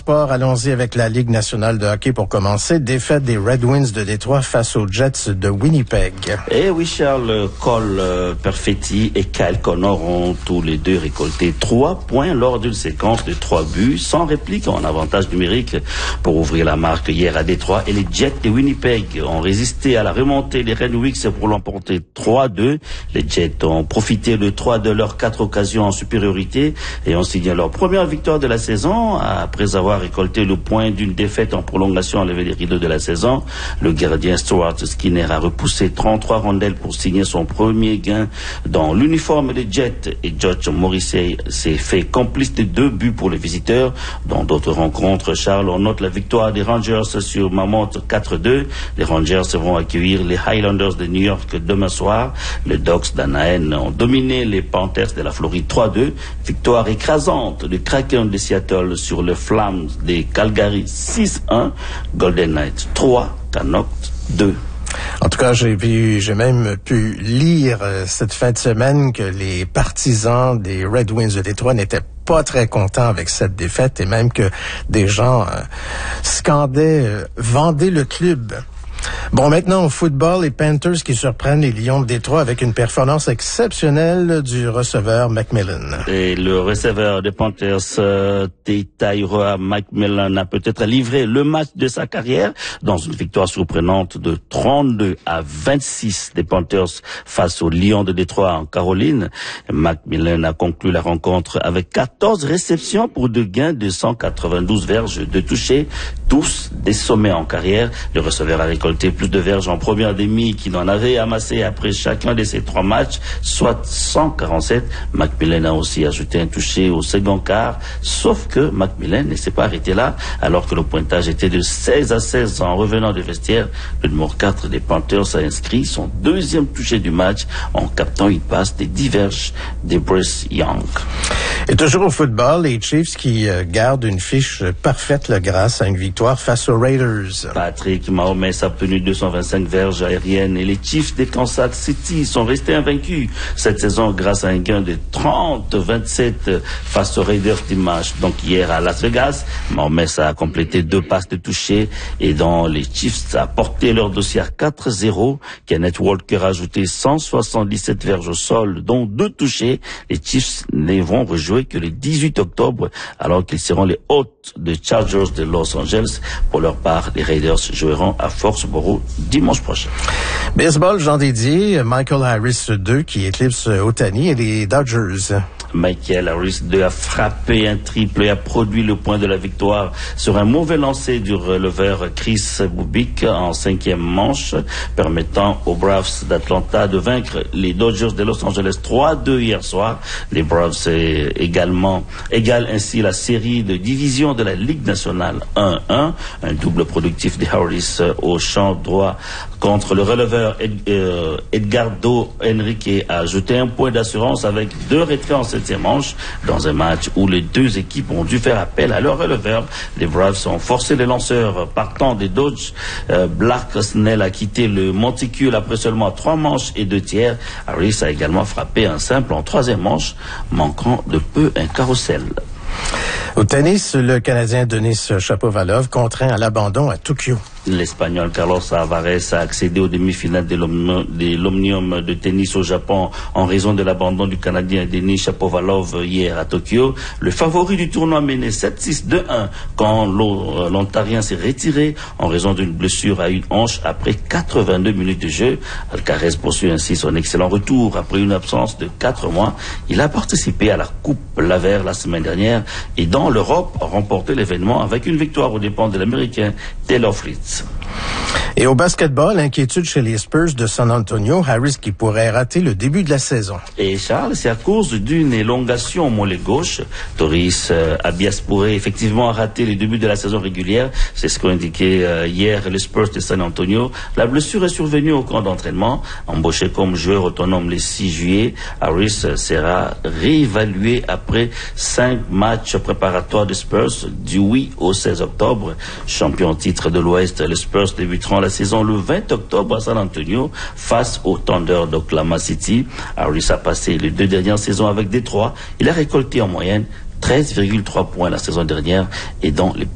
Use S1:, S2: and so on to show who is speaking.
S1: sport, allons-y avec la Ligue nationale de hockey pour commencer. Défaite des Red Wings de Détroit face aux Jets de Winnipeg.
S2: Et oui, Charles, Cole Perfetti et Kyle Connor ont tous les deux récolté 3 points lors d'une séquence de 3 buts sans réplique en avantage numérique pour ouvrir la marque hier à Détroit. Et les Jets de Winnipeg ont résisté à la remontée des Red Wings pour l'emporter 3-2. Les Jets ont profité de 3 de leurs 4 occasions en supériorité et ont signé leur première victoire de la saison après avoir récolté le point d'une défaite en prolongation à lever les rideaux de la saison. Le gardien Stuart Skinner a repoussé 33 rondelles pour signer son premier gain dans l'uniforme des Jets et George Morrissey s'est fait complice de 2 buts pour les visiteurs. Dans d'autres rencontres, Charles, on note la victoire des Rangers sur Mammoth 4-2. Les Rangers vont accueillir les Highlanders de New York demain soir. Les Ducks d'Anaheim ont dominé les Panthers de la Floride 3-2. Victoire écrasante du Kraken de Seattle sur le Flames des Calgary 6-1. Golden Knights 3, Canucks 2.
S1: En tout cas, j'ai même pu lire cette fin de semaine que les partisans des Red Wings de Détroit n'étaient pas très contents avec cette défaite et même que des gens scandaient « Vendez le club ». Bon, maintenant au football, les Panthers qui surprennent les Lions de Détroit avec une performance exceptionnelle du receveur McMillan.
S2: Et le receveur des Panthers, Tyra McMillan, a peut-être livré le match de sa carrière dans une victoire surprenante de 32-26 des Panthers face aux Lions de Détroit en Caroline. McMillan a conclu la rencontre avec 14 réceptions pour 2 gains de 192 verges de toucher, tous des sommets en carrière. Le receveur a récolté plus de verges en première demi qu'il n'en avait amassé après chacun de ses 3 matchs, soit 147. McMillan a aussi ajouté un touché au second quart, sauf que McMillan ne s'est pas arrêté là, alors que le pointage était de 16-16 en revenant des vestiaires. Le numéro 4 des Panthers a inscrit son 2e touché du match en captant une passe des 10 verges de Bryce Young.
S1: Et toujours au football, les Chiefs qui gardent une fiche parfaite là, grâce à une victoire face aux Raiders.
S2: Patrick Mahomes a obtenu 225 verges aériennes et les Chiefs de Kansas City sont restés invaincus cette saison grâce à un gain de 30-27 face aux Raiders dimanche. Donc hier à Las Vegas, Mahomes a complété 2 passes de toucher et dans les Chiefs a porté leur dossier à 4-0. Kenneth Walker a ajouté 177 verges au sol, dont 2 touchés. Les Chiefs ne vont rejouer que le 18 octobre alors qu'ils seront les hôtes des Chargers de Los Angeles. Pour leur part, les Raiders joueront à Foxborough dimanche prochain.
S1: Baseball, Jean Didier, Michael Harris 2 qui éclipse Ohtani et les Dodgers.
S2: Michael Harris 2 a frappé un triple et a produit le point de la victoire sur un mauvais lancer du releveur Chris Bubik en 5e manche, permettant aux Braves d'Atlanta de vaincre les Dodgers de Los Angeles 3-2 hier soir. Les Braves égalent ainsi la série de division de la Ligue nationale 1-1. Un double productif de Harris au champ droit contre le releveur Edgardo Henrique a ajouté un point d'assurance avec 2 retraits en 7e manche dans un match où les 2 équipes ont dû faire appel à leur releveur. Les Braves ont forcé les lanceurs partant des Dodgers. Black Snell a quitté le monticule après seulement 3 manches et 2 tiers. Harris a également frappé un simple en 3e manche, manquant de peu un carrousel.
S1: Au tennis, le Canadien Denis Shapovalov contraint à l'abandon à Tokyo.
S2: L'Espagnol Carlos Alvarez a accédé aux demi-finales de l'Omnium de tennis au Japon en raison de l'abandon du Canadien Denis Shapovalov hier à Tokyo. Le favori du tournoi menait 7-6-2-1 quand l'Ontarien s'est retiré en raison d'une blessure à une hanche après 82 minutes de jeu. Alcaraz poursuit ainsi son excellent retour après une absence de 4 mois. Il a participé à la Coupe Laver la semaine dernière et dans l'Europe a remporté l'événement avec une victoire aux dépens de l'Américain Taylor Fritz.
S1: Et au basketball, inquiétude chez les Spurs de San Antonio, Harris qui pourrait rater le début de la saison.
S2: Et Charles, c'est à cause d'une élongation au mollet gauche. Toris Abias pourrait effectivement rater le début de la saison régulière. C'est ce qu'a indiqué hier les Spurs de San Antonio. La blessure est survenue au camp d'entraînement. Embauché comme joueur autonome le 6 juillet, Harris sera réévalué après 5 matchs préparatoires des Spurs du 8 au 16 octobre. Champion titre de l'Ouest, les Spurs débuteront la saison le 20 octobre à San Antonio face au Thunder d'Oklahoma City. Harris a passé les 2 dernières saisons avec Détroit. Il a récolté en moyenne 13,3 points la saison dernière et dans les